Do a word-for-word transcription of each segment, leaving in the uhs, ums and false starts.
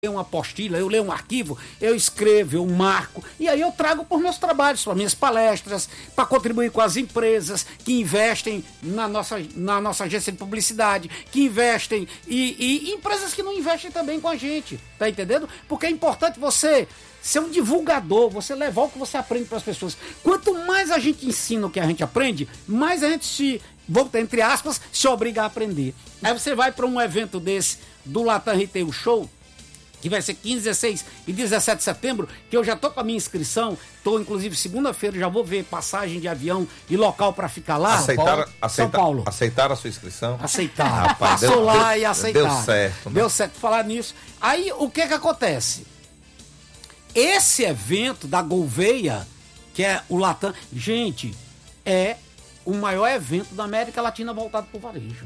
uma apostila, eu leio um arquivo, eu escrevo, eu marco, e aí eu trago por meus trabalhos, para minhas palestras, para contribuir com as empresas que investem na nossa, na nossa agência de publicidade, que investem, e, e empresas que não investem também com a gente, tá entendendo? Porque é importante você ser um divulgador, você levar o que você aprende para as pessoas. Quanto mais a gente ensina o que a gente aprende, mais a gente se, volta entre aspas, se obriga a aprender. Aí você vai para um evento desse, do Latam Retail Show, que vai ser quinze, dezesseis e dezessete de setembro, que eu já tô com a minha inscrição, tô inclusive segunda-feira, já vou ver passagem de avião e local para ficar lá. Aceitaram, São aceita, Paulo. Aceitaram a sua inscrição? Aceitaram. Rapaz, Passou deu, lá deu, e aceitaram. Deu certo. Né? Deu certo falar nisso. Aí, o que que acontece? Esse evento da Gouveia, que é o Latam, gente, é o maior evento da América Latina voltado para o varejo.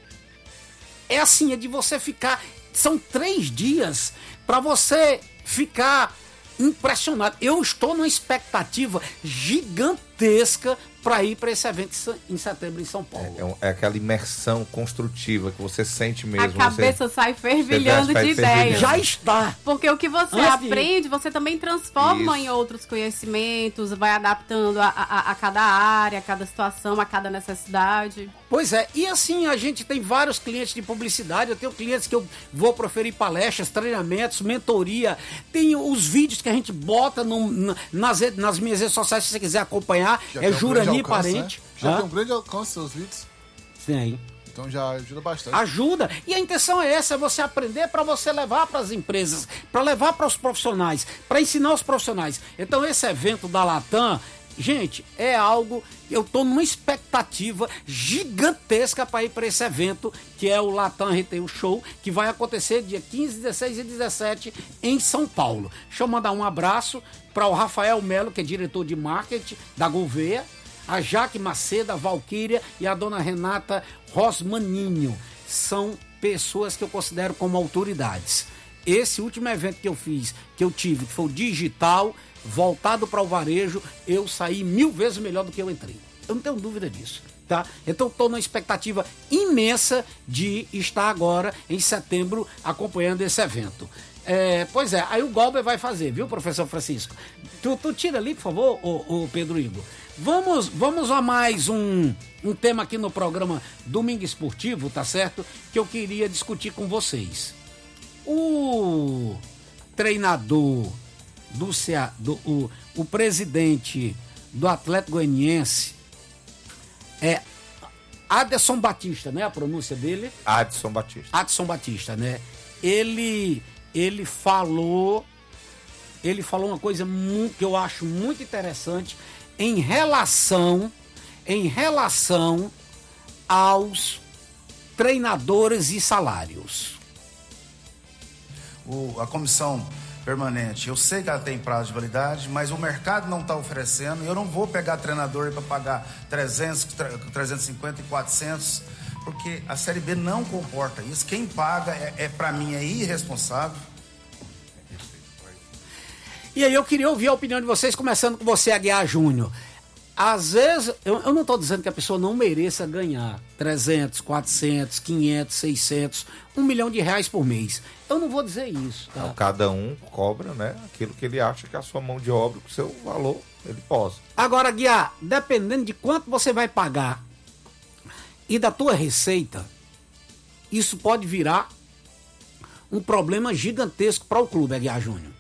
É assim, é de você ficar... São três dias para você ficar impressionado. Eu estou numa expectativa gigantesca para ir para esse evento em setembro em São Paulo. É, é aquela imersão construtiva que você sente mesmo. A cabeça você, sai fervilhando de ideias. Já está. Porque o que você Antes aprende, de... você também transforma Isso. em outros conhecimentos, vai adaptando a, a, a cada área, a cada situação, a cada necessidade. Pois é, e assim, a gente tem vários clientes de publicidade, eu tenho clientes que eu vou proferir palestras, treinamentos, mentoria, tem os vídeos que a gente bota no, nas, nas minhas redes sociais, se você quiser acompanhar, já é Jurani alcance, Parente. Né? Já Hã? tem um grande alcance seus vídeos? Sim. Então já ajuda bastante. Ajuda. E a intenção é essa, é você aprender para você levar para as empresas, para levar para os profissionais, para ensinar os profissionais. Então esse evento da Latam, gente, é algo... Eu estou numa expectativa gigantesca para ir para esse evento, que é o Latam Retail Show, que vai acontecer dia quinze, dezesseis e dezessete em São Paulo. Deixa eu mandar um abraço para o Rafael Melo, que é diretor de marketing da Gouveia, a Jaque Macedo, a Valquíria e a dona Renata Rosmaninho. São pessoas que eu considero como autoridades. Esse último evento que eu fiz, que eu tive, que foi o digital, voltado para o varejo, eu saí mil vezes melhor do que eu entrei. Eu não tenho dúvida disso, tá? Então estou numa expectativa imensa de estar agora em setembro acompanhando esse evento. É, pois é, aí o Galber vai fazer, viu, professor Francisco? Tu, tu tira ali, por favor, o, o Pedro Igor. Vamos, vamos a mais um, um tema aqui no programa Domingo Esportivo, tá certo? Que eu queria discutir com vocês. O treinador do Cea, do, o, o presidente do Atlético Goianiense é Adson Batista, né? A pronúncia dele? Adson Batista. Adson Batista, né? Ele, ele falou, ele falou uma coisa muito, que eu acho muito interessante em relação, em relação aos treinadores e salários. O, a comissão permanente, eu sei que ela tem prazo de validade, mas o mercado não está oferecendo. Eu não vou pegar treinador para pagar trezentos, trezentos e cinquenta e quatrocentos, porque a Série B não comporta isso. Quem paga, é, é para mim, é irresponsável. E aí eu queria ouvir a opinião de vocês, começando com você, Aguiar Júnior. Às vezes, eu, eu não estou dizendo que a pessoa não mereça ganhar trezentos, quatrocentos, quinhentos, seiscentos, um milhão de reais por mês. Eu não vou dizer isso. Tá? Então, cada um cobra, né, aquilo que ele acha que a sua mão de obra, o seu valor, ele possa. Agora, Aguiar, dependendo de quanto você vai pagar e da tua receita, isso pode virar um problema gigantesco para o clube, Aguiar Júnior.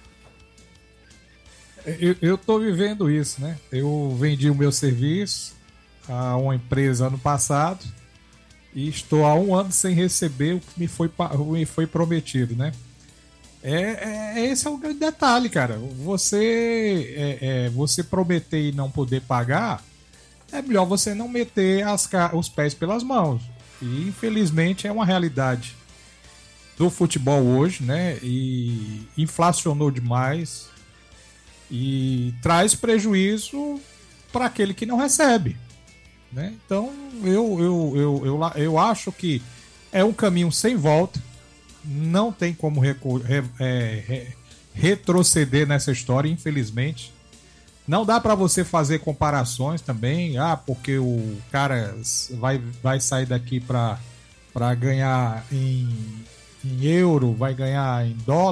Eu, eu tô vivendo isso, né? Eu vendi o meu serviço a uma empresa ano passado e estou há um ano sem receber o que me foi, me foi prometido, né? É, é, esse é o grande detalhe, cara. Você, é, é, você prometer e não poder pagar, é melhor você não meter as, os pés pelas mãos. E infelizmente é uma realidade do futebol hoje, né? E inflacionou demais. E traz prejuízo para aquele que não recebe, né? Então eu, eu, eu, eu, eu acho que é um caminho sem volta, não tem como recu- re, é, re, retroceder nessa história, infelizmente. Não dá para você fazer comparações também, ah, porque o cara vai, vai sair daqui para ganhar em, em euro, vai ganhar em dólar.